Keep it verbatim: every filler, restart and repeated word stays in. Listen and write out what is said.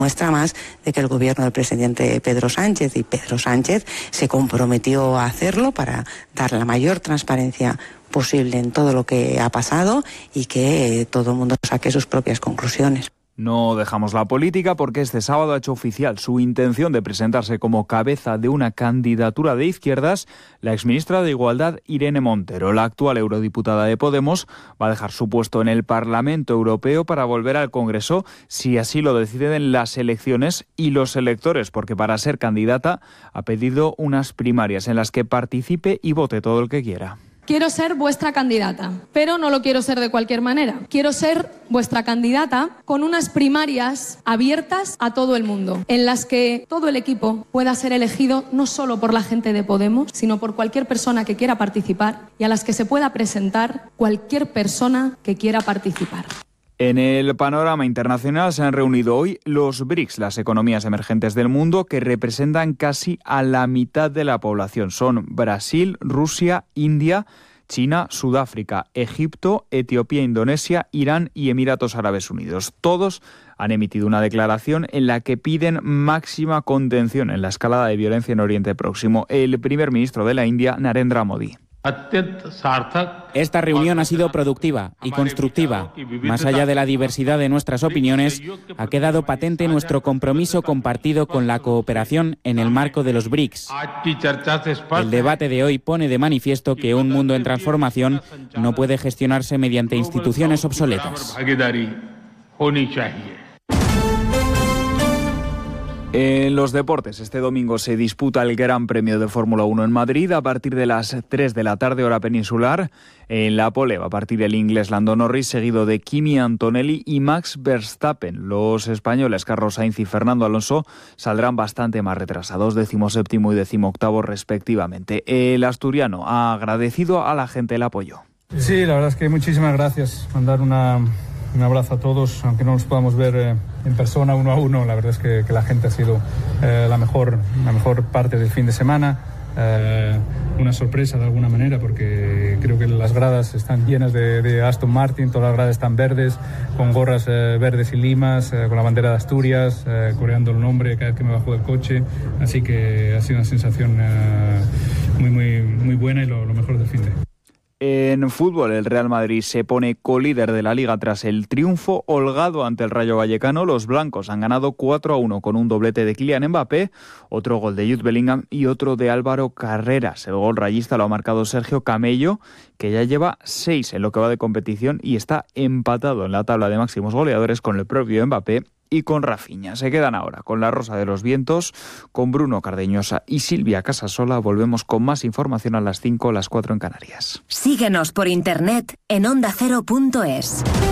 Muestra más de que el gobierno del presidente Pedro Sánchez y Pedro Sánchez se comprometió a hacerlo para dar la mayor transparencia posible en todo lo que ha pasado y que eh, todo el mundo saque sus propias conclusiones. No dejamos la política porque este sábado ha hecho oficial su intención de presentarse como cabeza de una candidatura de izquierdas la exministra de Igualdad, Irene Montero. La actual eurodiputada de Podemos va a dejar su puesto en el Parlamento Europeo para volver al Congreso si así lo deciden las elecciones y los electores, porque para ser candidata ha pedido unas primarias en las que participe y vote todo el que quiera. Quiero ser vuestra candidata, pero no lo quiero ser de cualquier manera. Quiero ser vuestra candidata con unas primarias abiertas a todo el mundo, en las que todo el equipo pueda ser elegido no solo por la gente de Podemos, sino por cualquier persona que quiera participar y a las que se pueda presentar cualquier persona que quiera participar. En el panorama internacional se han reunido hoy los BRICS, las economías emergentes del mundo, que representan casi a la mitad de la población. Son Brasil, Rusia, India, China, Sudáfrica, Egipto, Etiopía, Indonesia, Irán y Emiratos Árabes Unidos. Todos han emitido una declaración en la que piden máxima contención en la escalada de violencia en Oriente Próximo. El primer ministro de la India, Narendra Modi. Esta reunión ha sido productiva y constructiva. Más allá de la diversidad de nuestras opiniones, ha quedado patente nuestro compromiso compartido con la cooperación en el marco de los BRICS. El debate de hoy pone de manifiesto que un mundo en transformación no puede gestionarse mediante instituciones obsoletas. En los deportes, este domingo se disputa el Gran Premio de Fórmula uno en Madrid a partir de las tres de la tarde, hora peninsular. En la pole va a partir el inglés Lando Norris, seguido de Kimi Antonelli y Max Verstappen. Los españoles Carlos Sainz y Fernando Alonso saldrán bastante más retrasados, decimoséptimo y decimoctavo respectivamente. El asturiano ha agradecido a la gente el apoyo. Sí, la verdad es que muchísimas gracias. Mandar una... Un abrazo a todos, aunque no nos podamos ver eh, en persona uno a uno. La verdad es que, que la gente ha sido eh, la mejor, la mejor parte del fin de semana. Eh, una sorpresa de alguna manera, porque creo que las gradas están llenas de, de Aston Martin, todas las gradas están verdes, con gorras eh, verdes y limas, eh, con la bandera de Asturias, eh, coreando el nombre cada vez que me bajo del coche. Así que ha sido una sensación eh, muy, muy, muy buena y lo, lo mejor del fin de. En fútbol, el Real Madrid se pone colíder de la Liga tras el triunfo holgado ante el Rayo Vallecano. Los blancos han ganado cuatro a uno con un doblete de Kylian Mbappé, otro gol de Jude Bellingham y otro de Álvaro Carreras. El gol rayista lo ha marcado Sergio Camello, que ya lleva seis en lo que va de competición y está empatado en la tabla de máximos goleadores con el propio Mbappé y con Rafinha. Se quedan ahora con la Rosa de los Vientos, con Bruno Cardeñosa y Silvia Casasola. Volvemos con más información a las cinco, las cuatro en Canarias. Síguenos por internet en onda cero punto es.